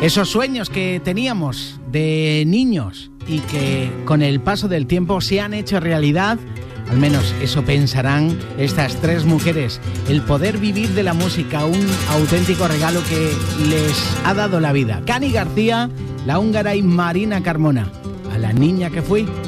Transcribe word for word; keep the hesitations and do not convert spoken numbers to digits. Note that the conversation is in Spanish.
Esos sueños que teníamos de niños y que con el paso del tiempo se han hecho realidad, al menos eso pensarán estas tres mujeres. El poder vivir de la música, un auténtico regalo que les ha dado la vida. Cani García, La Húngara y Marina Carmona. A la niña que fui.